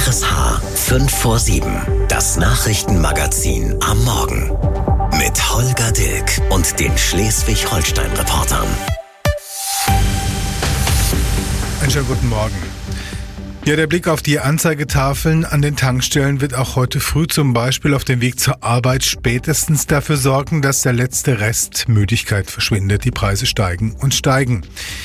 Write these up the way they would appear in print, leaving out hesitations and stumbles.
RSH 5 vor 7, das Nachrichtenmagazin am Morgen. Mit Holger Dilk und den Schleswig-Holstein-Reportern. Einen schönen guten Morgen. Ja, der Blick auf die Anzeigetafeln an den Tankstellen wird auch heute früh zum Beispiel auf dem Weg zur Arbeit spätestens dafür sorgen, dass der letzte Rest Müdigkeit verschwindet. Die Preise steigen und steigen.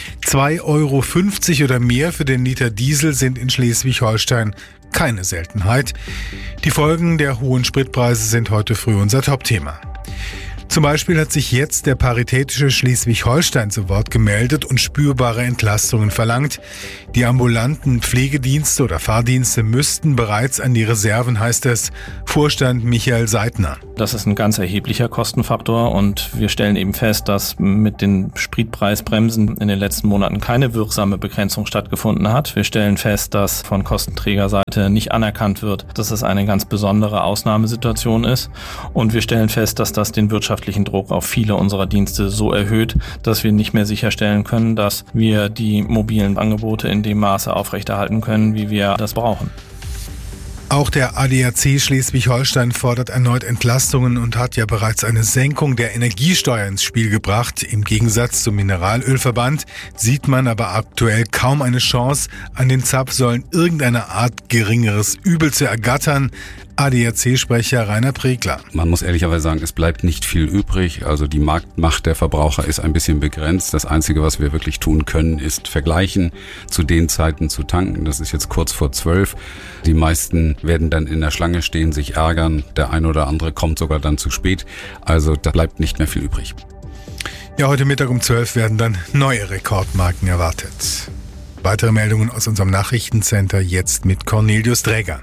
2,50 € oder mehr für den Liter Diesel sind in Schleswig-Holstein keine Seltenheit. Die Folgen der hohen Spritpreise sind heute früh unser Topthema. Zum Beispiel hat sich jetzt der Paritätische Schleswig-Holstein zu Wort gemeldet und spürbare Entlastungen verlangt. Die ambulanten Pflegedienste oder Fahrdienste müssten bereits an die Reserven, heißt es. Vorstand Michael Seidner. Das ist ein ganz erheblicher Kostenfaktor und wir stellen eben fest, dass mit den Spritpreisbremsen in den letzten Monaten keine wirksame Begrenzung stattgefunden hat. Wir stellen fest, dass von Kostenträgerseite nicht anerkannt wird, dass es eine ganz besondere Ausnahmesituation ist. Und wir stellen fest, dass das den wirtschaftlichen Druck auf viele unserer Dienste so erhöht, dass wir nicht mehr sicherstellen können, dass wir die mobilen Angebote in dem Maße aufrechterhalten können, wie wir das brauchen. Auch der ADAC Schleswig-Holstein fordert erneut Entlastungen und hat ja bereits eine Senkung der Energiesteuer ins Spiel gebracht. Im Gegensatz zum Mineralölverband sieht man aber aktuell kaum eine Chance, an den Zapfsäulen irgendeine Art geringeres Übel zu ergattern. ADAC-Sprecher Rainer Pregler. Man muss ehrlicherweise sagen, es bleibt nicht viel übrig. Also die Marktmacht der Verbraucher ist ein bisschen begrenzt. Das Einzige, was wir wirklich tun können, ist vergleichen zu den Zeiten zu tanken. Das ist jetzt kurz vor 12. Die meisten werden dann in der Schlange stehen, sich ärgern. Der ein oder andere kommt sogar dann zu spät. Also da bleibt nicht mehr viel übrig. Ja, heute Mittag um 12 werden dann neue Rekordmarken erwartet. Weitere Meldungen aus unserem Nachrichtencenter jetzt mit Cornelius Dräger.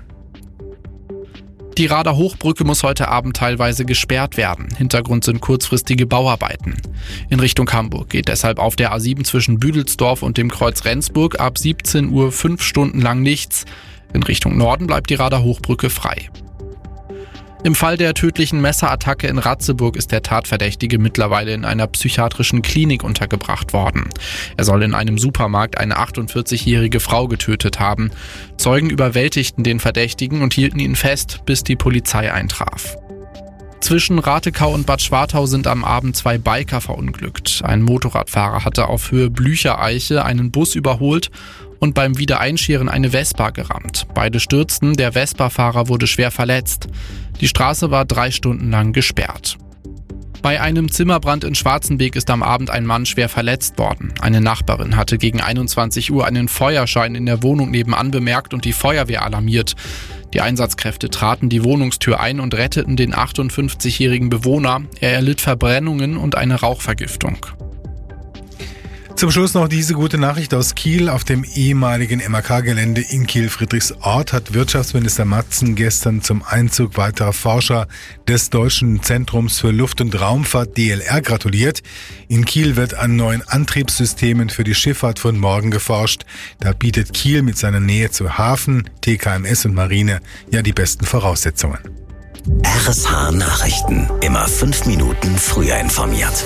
Die Rader Hochbrücke muss heute Abend teilweise gesperrt werden. Hintergrund sind kurzfristige Bauarbeiten. In Richtung Hamburg geht deshalb auf der A7 zwischen Büdelsdorf und dem Kreuz Rendsburg ab 17 Uhr 5 Stunden lang nichts. In Richtung Norden bleibt die Rader Hochbrücke frei. Im Fall der tödlichen Messerattacke in Ratzeburg ist der Tatverdächtige mittlerweile in einer psychiatrischen Klinik untergebracht worden. Er soll in einem Supermarkt eine 48-jährige Frau getötet haben. Zeugen überwältigten den Verdächtigen und hielten ihn fest, bis die Polizei eintraf. Zwischen Ratekau und Bad Schwartau sind am Abend 2 Biker verunglückt. Ein Motorradfahrer hatte auf Höhe Blüchereiche einen Bus überholt und beim Wiedereinscheren eine Vespa gerammt. Beide stürzten, der Vespa-Fahrer wurde schwer verletzt. Die Straße war 3 Stunden lang gesperrt. Bei einem Zimmerbrand in Schwarzenbeek ist am Abend ein Mann schwer verletzt worden. Eine Nachbarin hatte gegen 21 Uhr einen Feuerschein in der Wohnung nebenan bemerkt und die Feuerwehr alarmiert. Die Einsatzkräfte traten die Wohnungstür ein und retteten den 58-jährigen Bewohner. Er erlitt Verbrennungen und eine Rauchvergiftung. Zum Schluss noch diese gute Nachricht aus Kiel. Auf dem ehemaligen MAK-Gelände in Kiel-Friedrichsort hat Wirtschaftsminister Matzen gestern zum Einzug weiterer Forscher des Deutschen Zentrums für Luft- und Raumfahrt DLR gratuliert. In Kiel wird an neuen Antriebssystemen für die Schifffahrt von morgen geforscht. Da bietet Kiel mit seiner Nähe zu Hafen, TKMS und Marine ja die besten Voraussetzungen. RSH Nachrichten. Immer 5 Minuten früher informiert.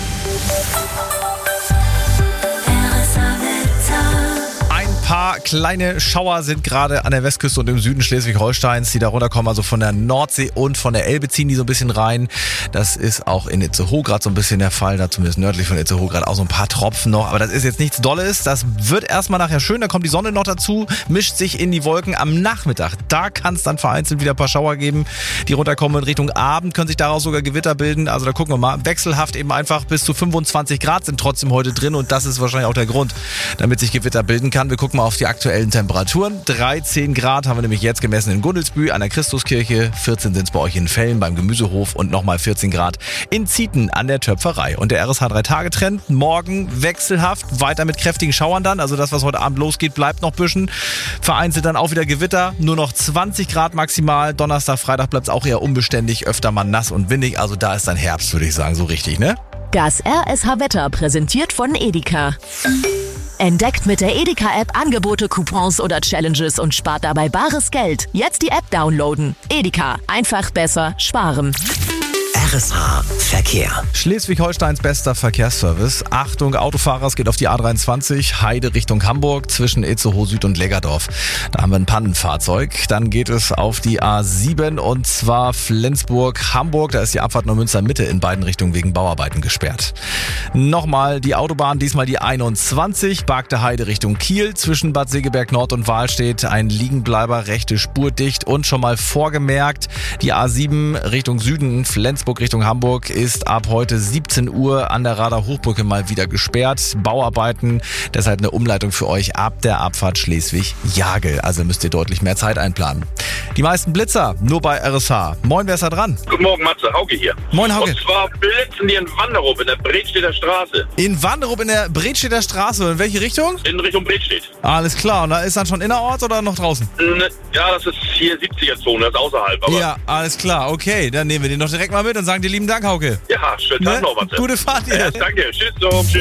Ein paar kleine Schauer sind gerade an der Westküste und im Süden Schleswig-Holsteins, die da runterkommen, also von der Nordsee und von der Elbe ziehen die so ein bisschen rein. Das ist auch in Itzehoe gerade so ein bisschen der Fall, da zumindest nördlich von Itzehoe gerade auch so ein paar Tropfen noch, aber das ist jetzt nichts Dolles, das wird erstmal nachher schön, da kommt die Sonne noch dazu, mischt sich in die Wolken am Nachmittag. Da kann es dann vereinzelt wieder ein paar Schauer geben, die runterkommen in Richtung Abend, können sich daraus sogar Gewitter bilden, also da gucken wir mal, wechselhaft eben einfach bis zu 25 Grad sind trotzdem heute drin und das ist wahrscheinlich auch der Grund, damit sich Gewitter bilden kann. Wir gucken mal auf die aktuellen Temperaturen. 13 Grad haben wir nämlich jetzt gemessen in Gundelsbühl an der Christuskirche. 14 sind es bei euch in Fellen beim Gemüsehof und nochmal 14 Grad in Zieten an der Töpferei. Und der RSH 3-Tage-Trend. Morgen wechselhaft, weiter mit kräftigen Schauern dann. Also das, was heute Abend losgeht, bleibt noch bisschen. Vereinzelt dann auch wieder Gewitter. Nur noch 20 Grad maximal. Donnerstag, Freitag bleibt es auch eher unbeständig. Öfter mal nass und windig. Also da ist dann Herbst, würde ich sagen. So richtig, ne? Das RSH-Wetter präsentiert von Edeka. Entdeckt mit der Edeka-App Angebote, Coupons oder Challenges und spart dabei bares Geld. Jetzt die App downloaden. Edeka. Einfach besser sparen. RSH Verkehr. Schleswig-Holsteins bester Verkehrsservice. Achtung, Autofahrer, es geht auf die A23, Heide Richtung Hamburg, zwischen Itzehoe Süd und Leggerdorf. Da haben wir ein Pannenfahrzeug. Dann geht es auf die A7 und zwar Flensburg-Hamburg. Da ist die Abfahrt Neumünster Mitte in beiden Richtungen wegen Bauarbeiten gesperrt. Nochmal die Autobahn, diesmal die 21, Bargte Heide Richtung Kiel. Zwischen Bad Segeberg Nord und Wahlstedt ein Liegenbleiber, rechte Spur dicht. Und schon mal vorgemerkt, die A7 Richtung Süden, Flensburg Richtung Hamburg, ist ab heute 17 Uhr an der Rader Hochbrücke mal wieder gesperrt. Bauarbeiten, deshalb eine Umleitung für euch ab der Abfahrt Schleswig-Jagel. Also müsst ihr deutlich mehr Zeit einplanen. Die meisten Blitzer nur bei RSH. Moin, wer ist da dran? Guten Morgen, Matze. Hauke hier. Moin, Hauke. Und zwar blitzen die in Wanderup in der Bredstedter Straße. In Wanderup in der Bredstedter Straße. In welche Richtung? In Richtung Bredstedt. Alles klar. Und da ist dann schon innerorts oder noch draußen? Ja, das ist hier 70er-Zone, das ist außerhalb. Aber Ja, alles klar. Okay, dann nehmen wir den doch direkt mal mit und sagen dir lieben Dank, Hauke. ja, schönen Tag noch, Matze. Gute Fahrt dir. Ja, danke. Tschüss, so. Tschüss.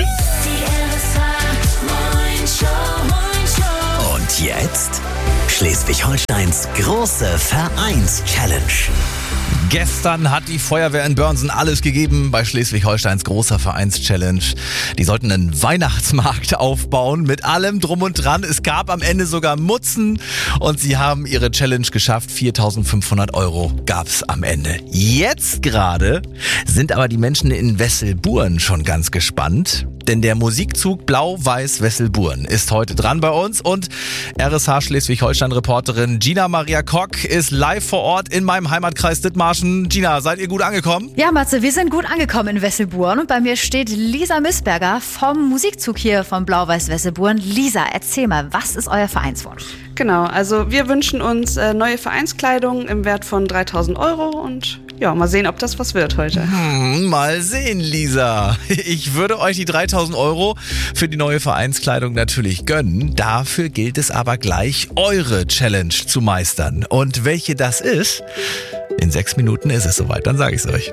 Und jetzt Schleswig-Holsteins große Vereins-Challenge. Gestern hat die Feuerwehr in Börnsen alles gegeben bei Schleswig-Holsteins großer Vereins-Challenge. Die sollten einen Weihnachtsmarkt aufbauen mit allem drum und dran. Es gab am Ende sogar Mutzen und sie haben ihre Challenge geschafft. 4.500 € gab's am Ende. Jetzt gerade sind aber die Menschen in Wesselburen schon ganz gespannt. Denn der Musikzug Blau-Weiß-Wesselburen ist heute dran bei uns und RSH Schleswig-Holstein-Reporterin Gina Maria Kock ist live vor Ort in meinem Heimatkreis Dithmarschen. Gina, seid ihr gut angekommen? Ja, Matze, wir sind gut angekommen in Wesselburen und bei mir steht Lisa Missberger vom Musikzug hier von Blau-Weiß-Wesselburen. Lisa, erzähl mal, was ist euer Vereinswunsch? Genau, also wir wünschen uns neue Vereinskleidung im Wert von 3.000 € und ja, mal sehen, ob das was wird heute. Mal sehen, Lisa. Ich würde euch die 3.000 € für die neue Vereinskleidung natürlich gönnen. Dafür gilt es aber gleich, eure Challenge zu meistern. Und welche das ist? In 6 Minuten ist es soweit, dann sage ich es euch.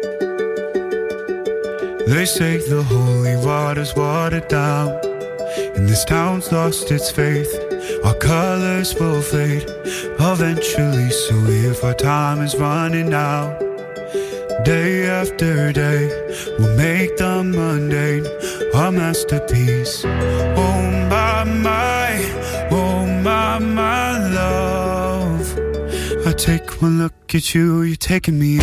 They say the holy water's watered down, and this town's lost its faith. Our colors will fade eventually, so if our time is running out, day after day, we'll make the mundane our masterpiece. Oh my love, I take one look at you, you're taking me